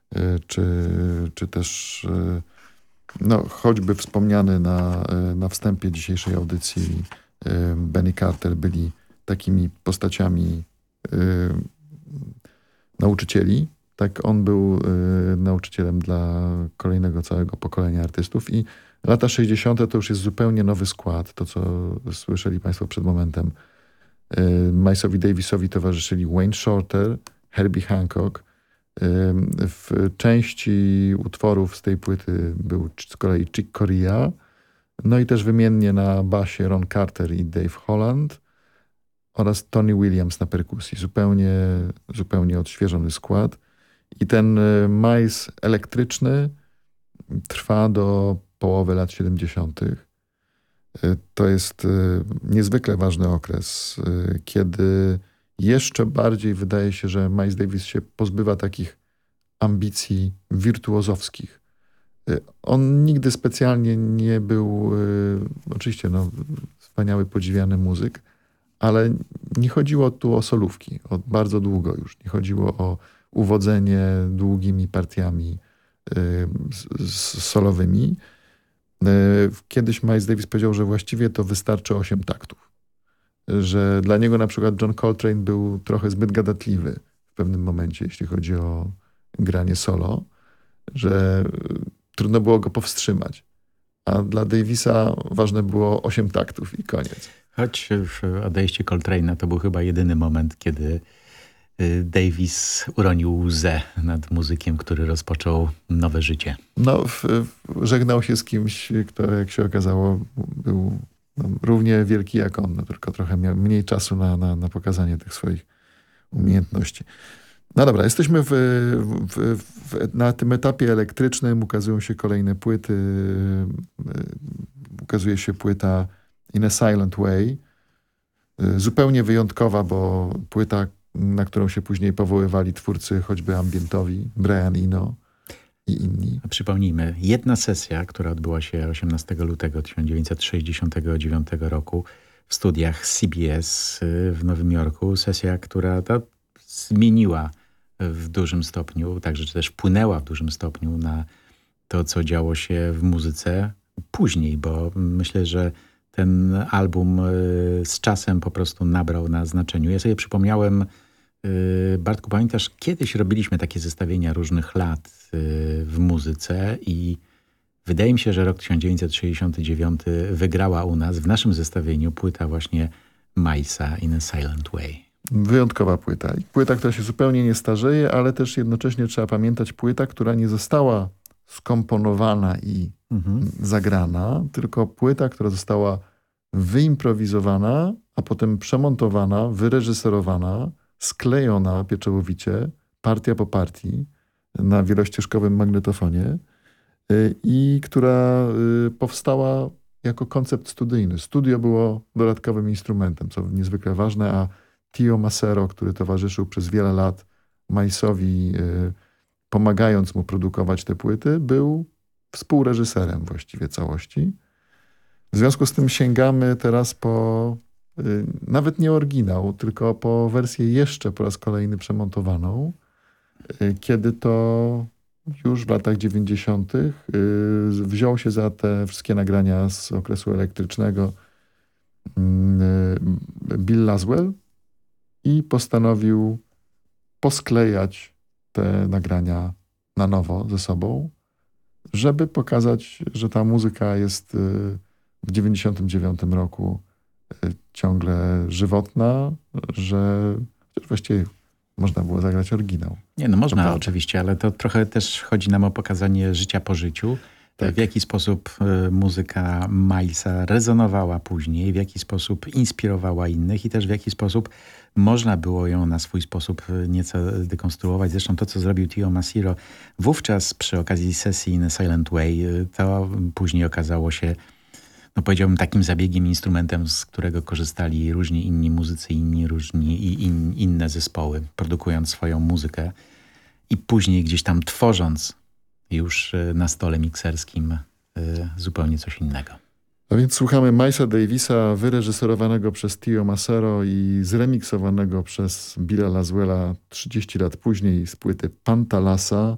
czy, czy też no, choćby wspomniany na wstępie dzisiejszej audycji Benny Carter byli takimi postaciami nauczycieli. Tak, on był nauczycielem dla kolejnego całego pokolenia artystów i lata 60. to już jest zupełnie nowy skład. To, co słyszeli Państwo przed momentem. Milesowi Davisowi towarzyszyli Wayne Shorter, Herbie Hancock. W części utworów z tej płyty był z kolei Chick Corea. No i też wymiennie na basie Ron Carter i Dave Holland oraz Tony Williams na perkusji. Zupełnie odświeżony skład. I ten Miles elektryczny trwa do połowy lat 70. To jest niezwykle ważny okres, kiedy jeszcze bardziej wydaje się, że Miles Davis się pozbywa takich ambicji wirtuozowskich. On nigdy specjalnie nie był, oczywiście wspaniały, podziwiany muzyk, ale nie chodziło tu o solówki, od bardzo długo już. Nie chodziło o uwodzenie długimi partiami solowymi. Kiedyś Miles Davis powiedział, że właściwie to wystarczy 8 taktów. Że dla niego na przykład John Coltrane był trochę zbyt gadatliwy w pewnym momencie, jeśli chodzi o granie solo, że trudno było go powstrzymać. A dla Davisa ważne było 8 taktów i koniec. Choć w odejście Coltrane'a to był chyba jedyny moment, kiedy Davis uronił łzę nad muzykiem, który rozpoczął nowe życie. Żegnał się z kimś, kto, jak się okazało, był równie wielki jak on, tylko trochę miał mniej czasu na pokazanie tych swoich umiejętności. No dobra, jesteśmy na tym etapie elektrycznym, ukazują się kolejne płyty. Ukazuje się płyta In a Silent Way. Zupełnie wyjątkowa, bo płyta, na którą się później powoływali twórcy choćby ambientowi, Brian Eno i inni. Przypomnijmy, jedna sesja, która odbyła się 18 lutego 1969 roku w studiach CBS w Nowym Jorku. Sesja, która zmieniła w dużym stopniu, także też wpłynęła w dużym stopniu na to, co działo się w muzyce później, bo myślę, że ten album z czasem po prostu nabrał na znaczeniu. Ja sobie przypomniałem, Bartku, pamiętasz, kiedyś robiliśmy takie zestawienia różnych lat w muzyce i wydaje mi się, że rok 1969 wygrała u nas w naszym zestawieniu płyta właśnie Milesa In a Silent Way. Wyjątkowa płyta. Płyta, która się zupełnie nie starzeje, ale też jednocześnie trzeba pamiętać płyta, która nie została skomponowana i zagrana, tylko płyta, która została wyimprowizowana, a potem przemontowana, wyreżyserowana, sklejona pieczołowicie, partia po partii, na wielościeżkowym magnetofonie i która powstała jako koncept studyjny. Studio było dodatkowym instrumentem, co niezwykle ważne, a Tio Macero, który towarzyszył przez wiele lat Milesowi, pomagając mu produkować te płyty, był współreżyserem właściwie całości. W związku z tym sięgamy teraz po nawet nie oryginał, tylko po wersję jeszcze po raz kolejny przemontowaną, kiedy to już w latach 90. Wziął się za te wszystkie nagrania z okresu elektrycznego Bill Laswell i postanowił posklejać te nagrania na nowo ze sobą, żeby pokazać, że ta muzyka jest w 99 roku ciągle żywotna, że właściwie można było zagrać oryginał. Nie, można oczywiście, ale to trochę też chodzi nam o pokazanie życia po życiu. Tak. W jaki sposób muzyka Milesa rezonowała później, w jaki sposób inspirowała innych i też w jaki sposób można było ją na swój sposób nieco dekonstruować. Zresztą to, co zrobił Tio Macero wówczas przy okazji sesji In a Silent Way, to później okazało się, powiedziałbym, takim zabiegiem, instrumentem, z którego korzystali różni inni muzycy, inne zespoły, produkując swoją muzykę i później gdzieś tam tworząc już na stole mikserskim zupełnie coś innego. A więc słuchamy Milesa Davisa, wyreżyserowanego przez Tio Macero i zremiksowanego przez Billa Laswella 30 lat później z płyty Pantalasa.